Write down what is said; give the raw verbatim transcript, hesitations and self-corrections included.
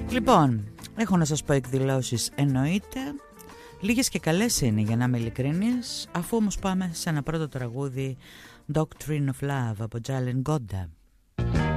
Λοιπόν, έχω να σας πω εκδηλώσεις, εννοείται. Λίγες και καλές είναι, για να είμαι ειλικρινής. Αφού όμως πάμε σε ένα πρώτο τραγούδι, Doctrine of Love από Jalen Gonda.